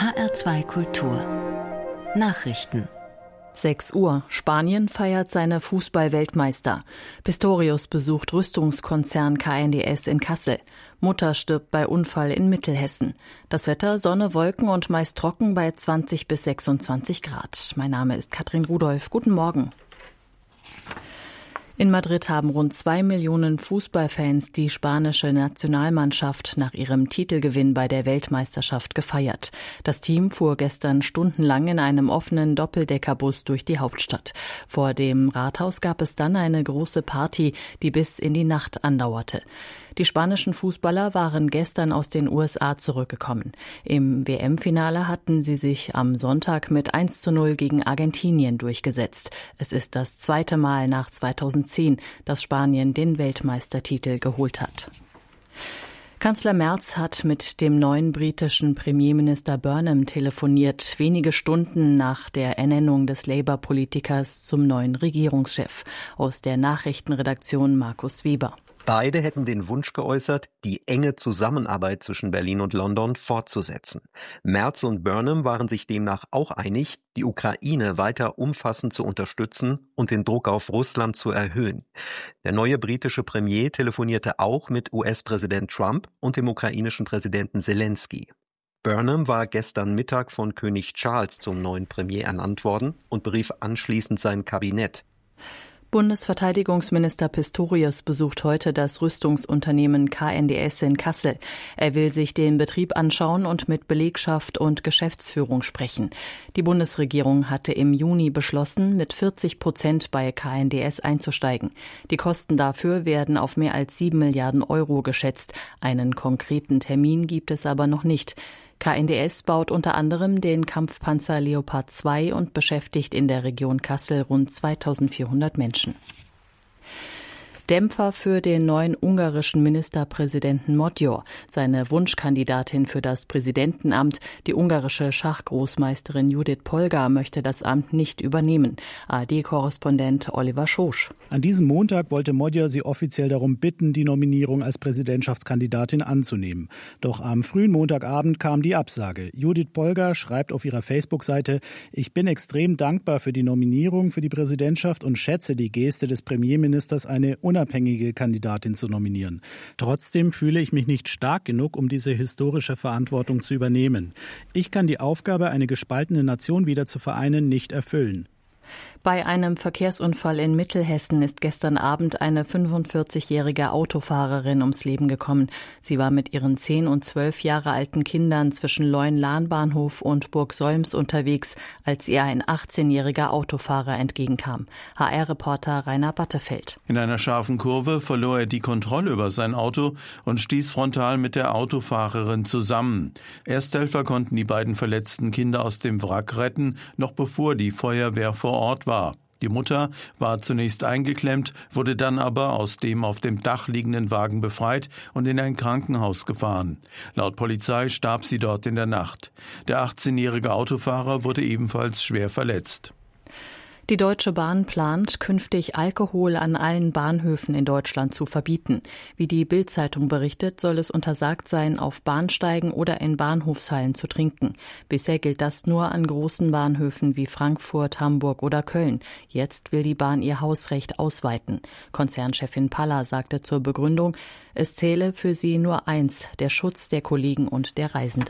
HR2 Kultur Nachrichten 6 Uhr. Spanien feiert seine Fußball-Weltmeister. Pistorius besucht Rüstungskonzern KNDS in Kassel. Mutter stirbt bei Unfall in Mittelhessen. Das Wetter: Sonne, Wolken und meist trocken bei 20 bis 26 Grad. Mein Name ist Katrin Rudolph. Guten Morgen. In Madrid haben rund 2 Millionen Fußballfans die spanische Nationalmannschaft nach ihrem Titelgewinn bei der Weltmeisterschaft gefeiert. Das Team fuhr gestern stundenlang in einem offenen Doppeldeckerbus durch die Hauptstadt. Vor dem Rathaus gab es dann eine große Party, die bis in die Nacht andauerte. Die spanischen Fußballer waren gestern aus den USA zurückgekommen. Im WM-Finale hatten sie sich am Sonntag mit 1:0 gegen Argentinien durchgesetzt. Es ist das zweite Mal nach 2010, dass Spanien den Weltmeistertitel geholt hat. Kanzler Merz hat mit dem neuen britischen Premierminister Burnham telefoniert, wenige Stunden nach der Ernennung des Labour-Politikers zum neuen Regierungschef. Aus der Nachrichtenredaktion Markus Weber. Beide hätten den Wunsch geäußert, die enge Zusammenarbeit zwischen Berlin und London fortzusetzen. Merz und Burnham waren sich demnach auch einig, die Ukraine weiter umfassend zu unterstützen und den Druck auf Russland zu erhöhen. Der neue britische Premier telefonierte auch mit US-Präsident Trump und dem ukrainischen Präsidenten Zelensky. Burnham war gestern Mittag von König Charles zum neuen Premier ernannt worden und berief anschließend sein Kabinett. Bundesverteidigungsminister Pistorius besucht heute das Rüstungsunternehmen KNDS in Kassel. Er will sich den Betrieb anschauen und mit Belegschaft und Geschäftsführung sprechen. Die Bundesregierung hatte im Juni beschlossen, mit 40% bei KNDS einzusteigen. Die Kosten dafür werden auf mehr als 7 Milliarden Euro geschätzt. Einen konkreten Termin gibt es aber noch nicht. KNDS baut unter anderem den Kampfpanzer Leopard 2 und beschäftigt in der Region Kassel rund 2400 Menschen. Dämpfer für den neuen ungarischen Ministerpräsidenten Magyar. Seine Wunschkandidatin für das Präsidentenamt, die ungarische Schachgroßmeisterin Judith Polgar, möchte das Amt nicht übernehmen. ARD-Korrespondent Oliver Schosch. An diesem Montag wollte Magyar sie offiziell darum bitten, die Nominierung als Präsidentschaftskandidatin anzunehmen. Doch am frühen Montagabend kam die Absage. Judith Polgar schreibt auf ihrer Facebook-Seite: Ich bin extrem dankbar für die Nominierung für die Präsidentschaft und schätze die Geste des Premierministers, eine unabhängige Kandidatin zu nominieren. Trotzdem fühle ich mich nicht stark genug, um diese historische Verantwortung zu übernehmen. Ich kann die Aufgabe, eine gespaltene Nation wieder zu vereinen, nicht erfüllen. Bei einem Verkehrsunfall in Mittelhessen ist gestern Abend eine 45-jährige Autofahrerin ums Leben gekommen. Sie war mit ihren 10 und 12 Jahre alten Kindern zwischen Leun-Lahn-Bahnhof und Burgsolms unterwegs, als ihr ein 18-jähriger Autofahrer entgegenkam. HR-Reporter Rainer Battefeld. In einer scharfen Kurve verlor er die Kontrolle über sein Auto und stieß frontal mit der Autofahrerin zusammen. Ersthelfer konnten die beiden verletzten Kinder aus dem Wrack retten, noch bevor die Feuerwehr vor Ort war. Die Mutter war zunächst eingeklemmt, wurde dann aber aus dem auf dem Dach liegenden Wagen befreit und in ein Krankenhaus gefahren. Laut Polizei starb sie dort in der Nacht. Der 18-jährige Autofahrer wurde ebenfalls schwer verletzt. Die Deutsche Bahn plant, künftig Alkohol an allen Bahnhöfen in Deutschland zu verbieten. Wie die Bild-Zeitung berichtet, soll es untersagt sein, auf Bahnsteigen oder in Bahnhofshallen zu trinken. Bisher gilt das nur an großen Bahnhöfen wie Frankfurt, Hamburg oder Köln. Jetzt will die Bahn ihr Hausrecht ausweiten. Konzernchefin Palla sagte zur Begründung, es zähle für sie nur eins: der Schutz der Kollegen und der Reisenden.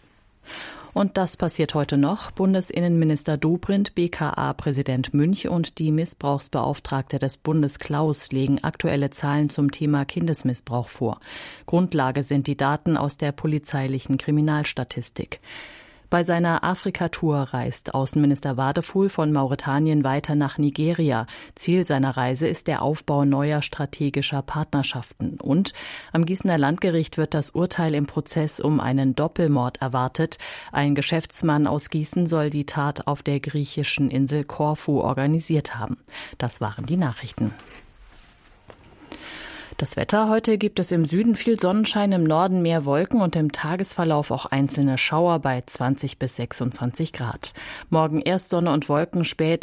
Und das passiert heute noch. Bundesinnenminister Dobrindt, BKA-Präsident Münch und die Missbrauchsbeauftragte des Bundes Klaus legen aktuelle Zahlen zum Thema Kindesmissbrauch vor. Grundlage sind die Daten aus der polizeilichen Kriminalstatistik. Bei seiner Afrika-Tour reist Außenminister Wadefuhl von Mauretanien weiter nach Nigeria. Ziel seiner Reise ist der Aufbau neuer strategischer Partnerschaften. Und am Gießener Landgericht wird das Urteil im Prozess um einen Doppelmord erwartet. Ein Geschäftsmann aus Gießen soll die Tat auf der griechischen Insel Korfu organisiert haben. Das waren die Nachrichten. Das Wetter: Heute gibt es im Süden viel Sonnenschein, im Norden mehr Wolken und im Tagesverlauf auch einzelne Schauer bei 20 bis 26 Grad. Morgen erst Sonne und Wolken, spät